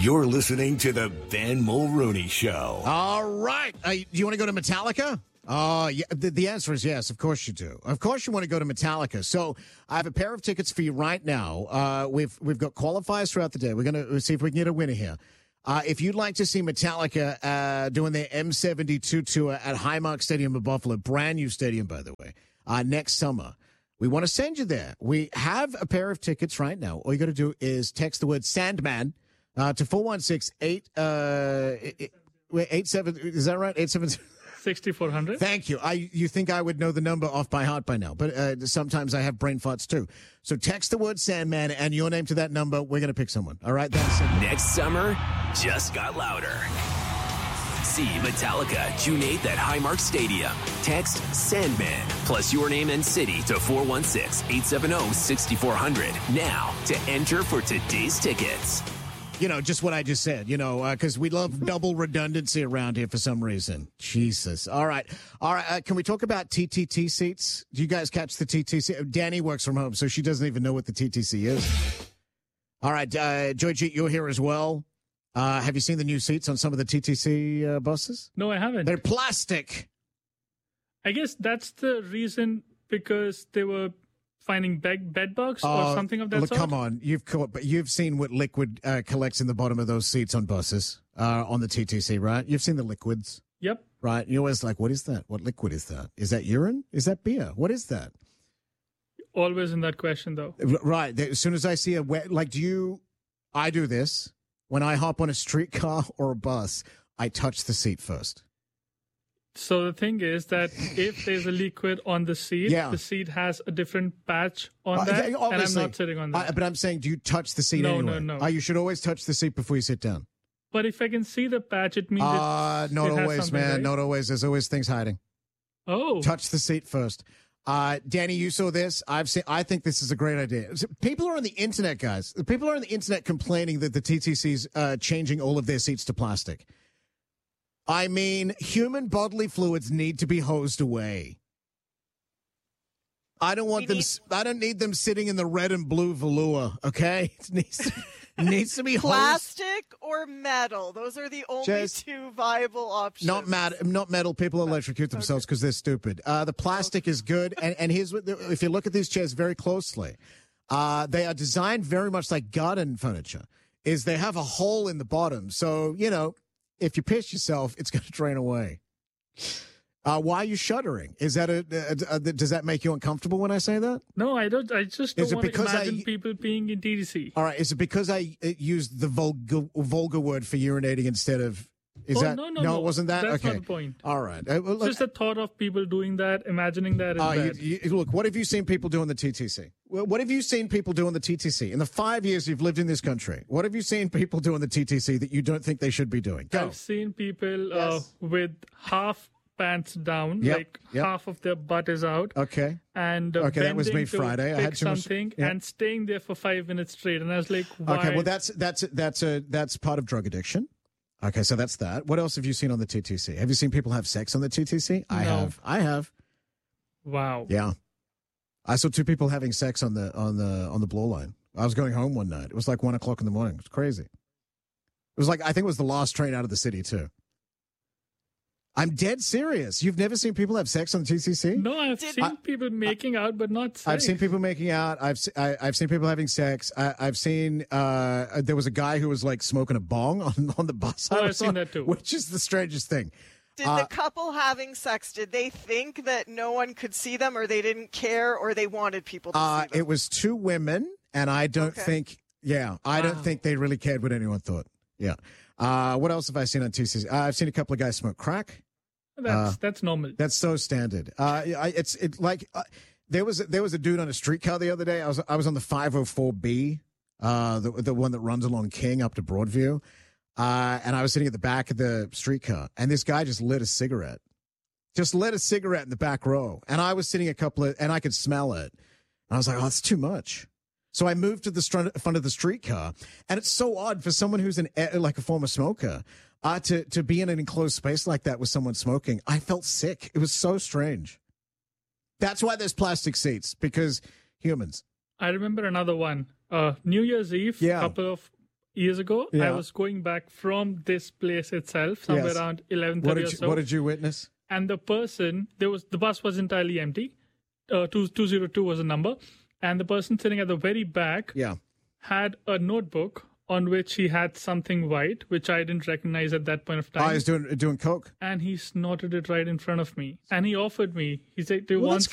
You're listening to the Ben Mulrooney Show. All right. Do you want to go to Metallica? Yeah, the answer is yes. Of course you do. Of course you want to go to Metallica. So I have a pair of tickets for you right now. We've got qualifiers throughout the day. We're going to see if we can get a winner here. If you'd like to see Metallica doing their M72 tour at Highmark Stadium in Buffalo, brand new stadium, by the way, next summer, we want to send you there. We have a pair of tickets right now. All you got to do is text the word Sandman to 416-87. Is that right? 870. 6400. Thank you. You think I would know the number off by heart by now, but sometimes I have brain farts too. So text the word Sandman and your name to that number. We're going to pick someone. All right? That's it. Next summer just got louder. See Metallica June 8th at Highmark Stadium. Text Sandman plus your name and city to 416-870-6400 now to enter for today's tickets. You know, just what I just said, because we love double redundancy around here for some reason. Jesus. All right. Can we talk about TTT seats? Do you guys catch the TTC? Danny works from home, so she doesn't even know what the TTC is. All right. Joyjeet, you're here as well. Have you seen the new seats on some of the TTC buses? No, I haven't. They're plastic. I guess that's the reason, because they were finding bed bugs or something of that look, sort? Come on. You've seen what liquid collects in the bottom of those seats on buses on the TTC, right? You've seen the liquids. Yep. Right? You're always like, what is that? What liquid is that? Is that urine? Is that beer? What is that? Always in that question, though. Right. As soon as I see I do this. When I hop on a streetcar or a bus, I touch the seat first. So the thing is that if there's a liquid on the seat, the seat has a different patch on that, and I'm not sitting on that. But I'm saying, do you touch the seat anyway? No. You should always touch the seat before you sit down. But if I can see the patch, it means not always, man. Right? Not always. There's always things hiding. Oh. Touch the seat first. Danny, you saw this. I think this is a great idea. People are on the internet, guys. People are on the internet complaining that the TTC's changing all of their seats to plastic. I mean, human bodily fluids need to be hosed away. I don't need them sitting in the red and blue velour, okay? It needs to be plastic or metal. Those are the only two viable options. Not metal. People electrocute themselves because they're stupid. The plastic is good. And here's what, if you look at these chairs very closely, they are designed very much like garden furniture. They have a hole in the bottom. So, if you piss yourself, it's going to drain away. Why are you shuddering? Is that does that make you uncomfortable when I say that? No, I don't. I just don't want to imagine people being in TTC. All right. Is it because I used the vulgar word for urinating instead of? No, it wasn't that? That's okay. not the point. All right. Just the thought of people doing that, imagining that is bad. Look, what have you seen people do on the TTC? What have you seen people do on the TTC? In the 5 years you've lived in this country, what have you seen people do on the TTC that you don't think they should be doing? Go. I've seen people with half pants down, half of their butt is out. Okay. And that was me Friday. I had something and staying there for 5 minutes straight, and I was like, why? Okay, well that's part of drug addiction. Okay, so that's that. What else have you seen on the TTC? Have you seen people have sex on the TTC? No. I have. Wow. Yeah. I saw two people having sex on the blow line. I was going home one night. It was like 1 o'clock in the morning. It was crazy. It was like, I think it was the last train out of the city too. I'm dead serious. You've never seen people have sex on the TTC? No, I've seen people making out, but not sex. I've seen people making out. I've seen people having sex. I've seen there was a guy who was like smoking a bong on the bus. Oh, I've seen that too. Which is the strangest thing. Did the couple having sex, did they think that no one could see them, or they didn't care, or they wanted people to see them? It was two women, and I don't think they really cared what anyone thought. Yeah. What else have I seen on TTC? I've seen a couple of guys smoke crack. That's normal. That's so standard. There was a dude on a streetcar the other day. I was on the 504B, the one that runs along King up to Broadview, and I was sitting at the back of the streetcar, and this guy just lit a cigarette in the back row, and I was sitting and I could smell it, and I was like, oh, that's too much. So I moved to the front of the streetcar, and it's so odd for someone who's like a former smoker to be in an enclosed space like that with someone smoking. I felt sick. It was so strange. That's why there's plastic seats, because humans. I remember another one. New Year's Eve, a couple of years ago. I was going back from this place itself, somewhere around 11:30 or so. What did you witness? And the person, the bus was entirely empty. 202 was the number. And the person sitting at the very back had a notebook on which he had something white, which I didn't recognize at that point of time. Oh, he was doing coke? And he snorted it right in front of me. And he offered me, he said, do you want